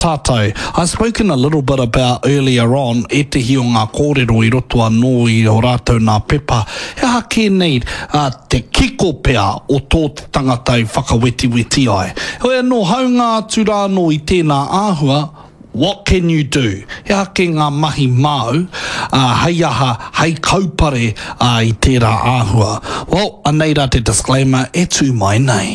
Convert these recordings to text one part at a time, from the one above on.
Tātou. I've spoken a little bit about earlier on e te hi o ngā kōrero I roto anō I o rātou nā pepa. He hake nei te kiko pea o tō te tangata I whakawetiweti ai. Hoi anō haunga atu rāno I tēnā āhua, what can you do? He hake ngā mahi māu, hei aha, hei kaupare I tērā āhua. Well, aneira te disclaimer, e tū mai nei.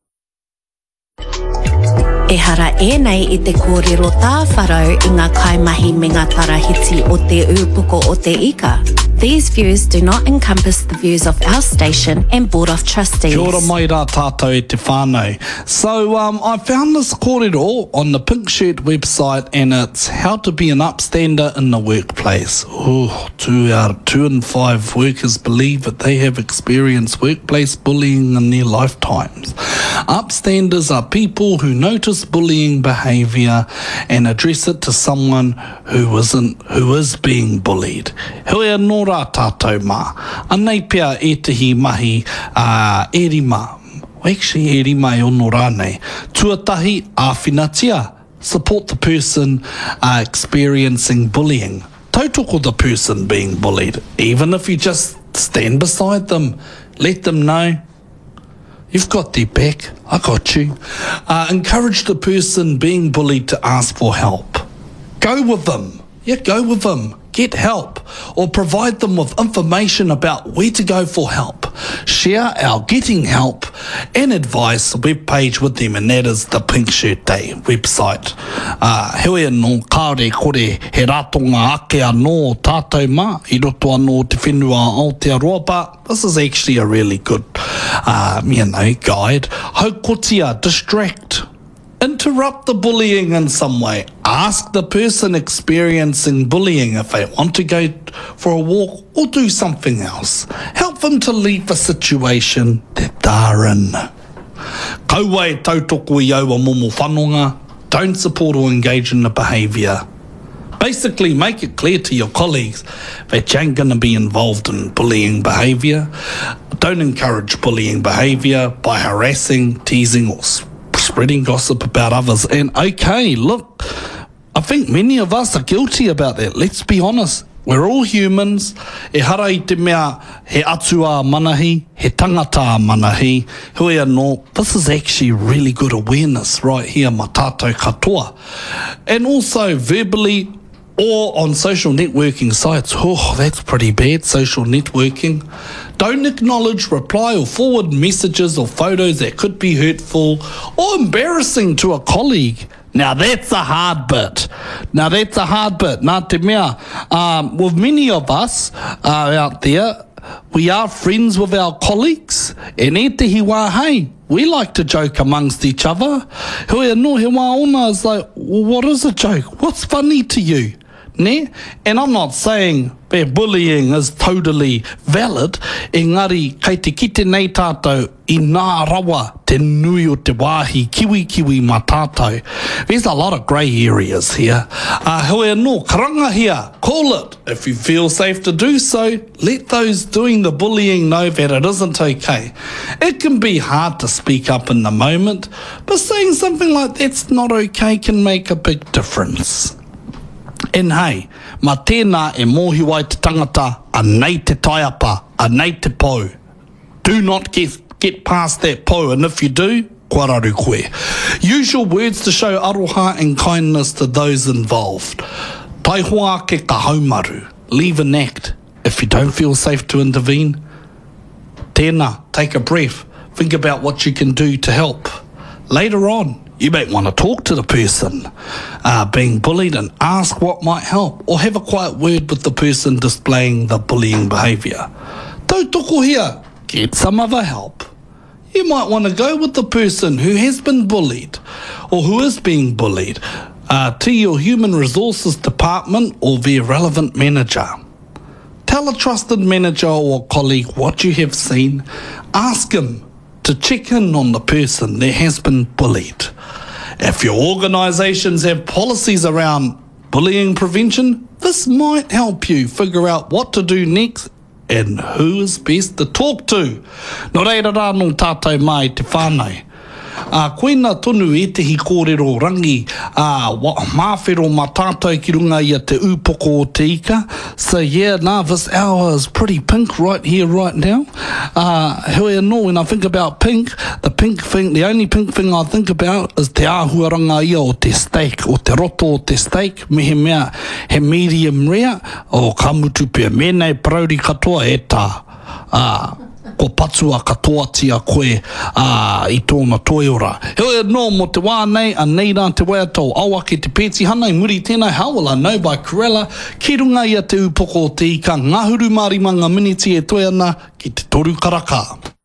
E hara e nei I te kōrero tā wharau I ngā kaimahi me ngā tarahiti o te ūpuko o te ika. These views do not encompass the views of our station and Board of Trustees. Kia ora mai rā tātou e te whānau. So I found this kōrero on the Pink Shirt website and it's how to be an upstander in the workplace. Oh, 2 in 5 workers believe that they have experienced workplace bullying in their lifetimes. Upstanders are people who notice bullying behaviour and address it to someone who is being bullied. Hoi anō rā tātou mā. Anei pia e tehi mahi e rima. Actually, e rima e ono rānei. Tuatahi āwhinatia. Support the person experiencing bullying. Tautoko the person being bullied. Even if you just stand beside them, let them know you've got their back. I got you. Encourage the person being bullied to ask for help. Go with them. Yeah, go with them. Get help or provide them with information about where to go for help. Share our Getting Help and Advice webpage with them, and that is the Pink Shirt Day website. Heoi anō, kāre kore he ratonga ake anō tātou mā, I roto anō te whenua Aotearoa, but this is actually a really good, guide. Haukotia, distract. Interrupt the bullying in some way. Ask the person experiencing bullying if they want to go for a walk or do something else. Help them to leave the situation that they're in. Kaua e tautoko I aua momo whanonga. Don't support or engage in the behaviour. Basically, make it clear to your colleagues that you ain't going to be involved in bullying behaviour. Don't encourage bullying behaviour by harassing, teasing or spreading gossip about others. And okay, look, I think many of us are guilty about that. Let's be honest. We're all humans. E hara I te mea he atua manahi, he tangata manahi. Hui anō, this is actually really good awareness right here, ma tātou katoa. And also verbally or on social networking sites. Oh, that's pretty bad, social networking. Don't acknowledge, reply or forward messages or photos that could be hurtful or embarrassing to a colleague. Now that's a hard bit. Nā te mea, with many of us out there, we are friends with our colleagues. E ne tehi wā, hey, we like to joke amongst each other. Hoi anō, he wā ona is like, well, what is a joke? What's funny to you? Ne? And I'm not saying that bullying is totally valid. Engari, kei te kite nei tātou I nā rawa te nui o te wāhi kiwi ma tātou. There's a lot of grey areas here. Hoi anō, karanga here, call it. If you feel safe to do so, let those doing the bullying know that it isn't okay. It can be hard to speak up in the moment, but saying something like that's not okay can make a big difference. And hey, ma tēnā e mōhiwai te tangata, a nei te taiapa, a nei te pou. Do not get past that pou, and if you do, kua raru koe. Use your words to show aroha and kindness to those involved. Tai hoa ke ka haumaru. Leave an act. If you don't feel safe to intervene, tēnā, take a breath. Think about what you can do to help. Later on, you might want to talk to the person being bullied and ask what might help, or have a quiet word with the person displaying the bullying behaviour. Tautoko here, get some other help. You might want to go with the person who has been bullied or who is being bullied to your human resources department or their relevant manager. Tell a trusted manager or colleague what you have seen. Ask him to check in on the person that has been bullied. If your organisations have policies around bullying prevention, this might help you figure out what to do next and who is best to talk to. Nō reira rā nō tātou mai te whānau. Koina tonu e te hi kōrero rangi mawhero ma tātou ki runga ia te upoko o te ika. So yeah, this hour is pretty pink right here, right now. Hoi anō, when I think about pink, the only pink thing I think about is te āhuaranga ia o te steak, o te roto o te steak, me he mea, he medium rare, o ka mutu pia. Mēnei parauri katoa e tā. Ko patua katoa tia koe I tōna toiora. Hoi anō mo te wānei, a nei rā te waiatau awa ki te pēti hana, muri tēnei, How Will I Know by Corella, ki runga ia te upoko o te ika, ngahuru marimanga miniti e toi ana ki te toru karaka.